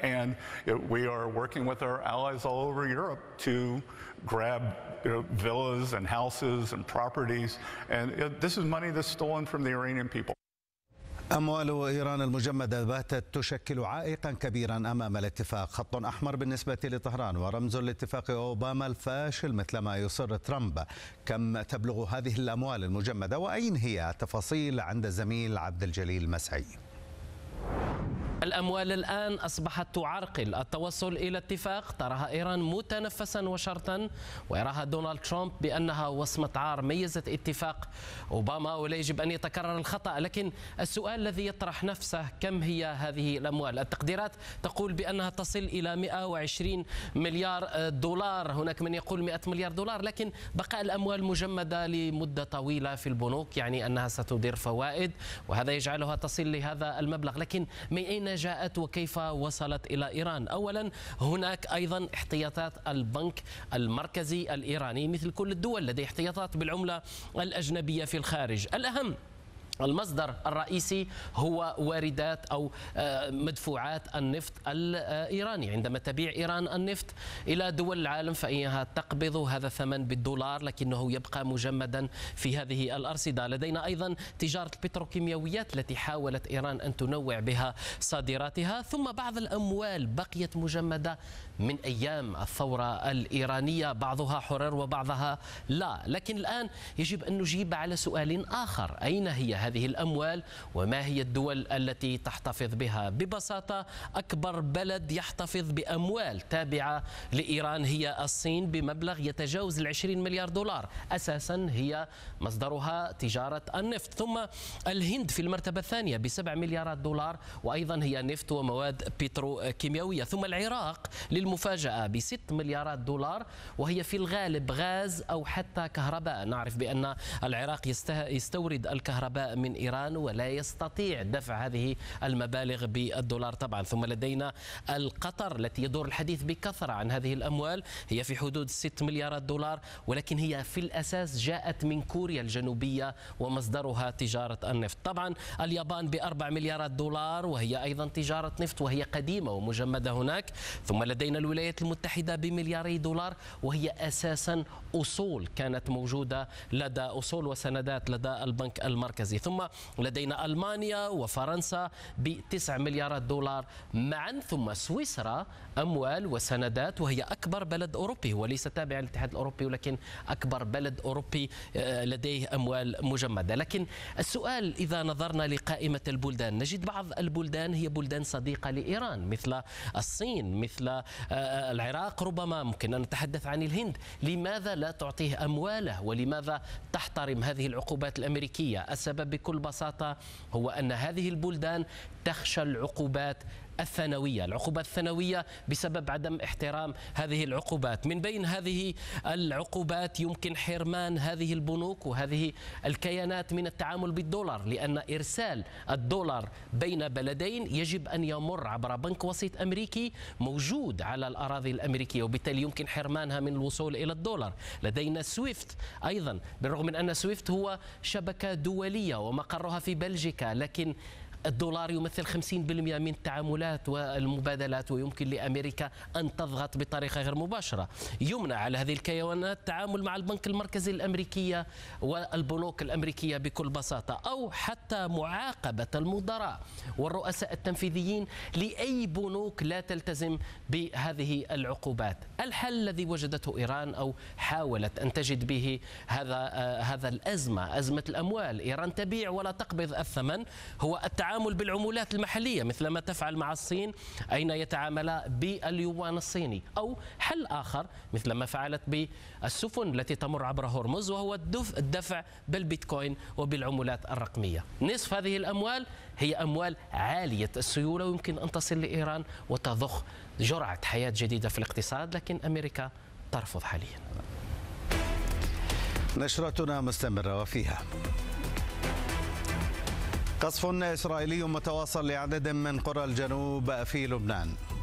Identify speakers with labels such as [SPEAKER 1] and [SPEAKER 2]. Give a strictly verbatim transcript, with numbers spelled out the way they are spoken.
[SPEAKER 1] And you know, we are working with our allies all over Europe to grab you know, villas and houses and properties. And you know, this is money that's stolen from the Iranian people.
[SPEAKER 2] أموال إيران المجمدة باتت تشكل عائقا كبيرا أمام الاتفاق، خط أحمر بالنسبة لطهران ورمز لاتفاق أوباما الفاشل مثلما يصر ترامب. كم تبلغ هذه الأموال المجمدة وأين هي؟ التفاصيل عند الزميل عبد الجليل مسعي.
[SPEAKER 3] الأموال الآن أصبحت تعرقل التوصل إلى اتفاق تراها إيران متنفسا وشرطا، ويراها دونالد ترامب بأنها وصمة عار ميزت اتفاق أوباما ولا يجب أن يتكرر الخطأ. لكن السؤال الذي يطرح نفسه كم هي هذه الأموال؟ التقديرات تقول بأنها تصل إلى مئة وعشرين مليار دولار، هناك من يقول مئة مليار دولار، لكن بقاء الأموال مجمدة لمدة طويلة في البنوك يعني أنها ستدير فوائد، وهذا يجعلها تصل لهذا المبلغ. لكن من أين جاءت وكيف وصلت إلى إيران؟ أولا هناك أيضا احتياطات البنك المركزي الإيراني مثل كل الدول لديه احتياطات بالعملة الأجنبية في الخارج. الأهم المصدر الرئيسي هو واردات أو مدفوعات النفط الإيراني. عندما تبيع إيران النفط إلى دول العالم فإنها تقبض هذا الثمن بالدولار، لكنه يبقى مجمدا في هذه الأرصدة. لدينا أيضا تجارة البتروكيماويات التي حاولت إيران أن تنوع بها صادراتها، ثم بعض الأموال بقيت مجمدة من أيام الثورة الإيرانية، بعضها حرر وبعضها لا. لكن الآن يجب أن نجيب على سؤال آخر: أين هي هذه الأموال وما هي الدول التي تحتفظ بها؟ ببساطة أكبر بلد يحتفظ بأموال تابعة لإيران هي الصين بمبلغ يتجاوز العشرين مليار دولار، أساسا هي مصدرها تجارة النفط. ثم الهند في المرتبة الثانية بسبع مليارات دولار، وأيضا هي نفط ومواد بتروكيماوية. ثم العراق للمفاجأة بست مليارات دولار، وهي في الغالب غاز أو حتى كهرباء. نعرف بأن العراق يستورد الكهرباء من إيران ولا يستطيع دفع هذه المبالغ بالدولار طبعا. ثم لدينا القطر التي يدور الحديث بكثرة عن هذه الأموال، هي في حدود ست مليارات دولار، ولكن هي في الأساس جاءت من كوريا الجنوبية ومصدرها تجارة النفط. طبعا اليابان بأربع مليارات دولار، وهي أيضا تجارة نفط وهي قديمة ومجمدة هناك. ثم لدينا الولايات المتحدة بملياري دولار، وهي أساسا أصول كانت موجودة لدى أصول وسندات لدى البنك المركزي. ثم لدينا ألمانيا وفرنسا بتسع مليارات دولار معا. ثم سويسرا أموال وسندات، وهي أكبر بلد أوروبي وليس تابع للاتحاد الأوروبي، ولكن أكبر بلد أوروبي لديه أموال مجمدة. لكن السؤال إذا نظرنا لقائمة البلدان نجد بعض البلدان هي بلدان صديقة لإيران مثل الصين، مثل العراق، ربما ممكن أن نتحدث عن الهند. لماذا لا تعطيه أمواله ولماذا تحترم هذه العقوبات الأمريكية؟ السبب بكل بساطة هو أن هذه البلدان تخشى العقوبات الثانوية العقوبات الثانوية بسبب عدم احترام هذه العقوبات. من بين هذه العقوبات يمكن حرمان هذه البنوك وهذه الكيانات من التعامل بالدولار، لأن إرسال الدولار بين بلدين يجب أن يمر عبر بنك وسيط أمريكي موجود على الأراضي الأمريكية، وبالتالي يمكن حرمانها من الوصول إلى الدولار. لدينا سويفت أيضا، بالرغم من أن سويفت هو شبكة دولية ومقرها في بلجيكا، لكن الدولار يمثل خمسين بالمئة من التعاملات والمبادلات، ويمكن لأمريكا أن تضغط بطريقة غير مباشرة. يمنع على هذه الكيانات التعامل مع البنك المركزي الأمريكية والبنوك الأمريكية بكل بساطة، أو حتى معاقبة المدراء والرؤساء التنفيذيين لأي بنوك لا تلتزم بهذه العقوبات. الحل الذي وجدته إيران أو حاولت أن تجد به هذا هذا الأزمة، أزمة الأموال، إيران تبيع ولا تقبض الثمن، هو التعامل التعامل بالعملات المحلية مثل ما تفعل مع الصين أين يتعامل باليوان الصيني، أو حل آخر مثل ما فعلت بالسفن التي تمر عبر هرمز وهو الدفع بالبيتكوين وبالعملات الرقمية. نصف هذه الأموال هي أموال عالية السيولة ويمكن أن تصل لإيران وتضخ جرعة حياة جديدة في الاقتصاد، لكن أمريكا ترفض حاليا.
[SPEAKER 2] نشرتنا مستمرة وفيها قصف إسرائيلي متواصل لعدد من قرى الجنوب في لبنان.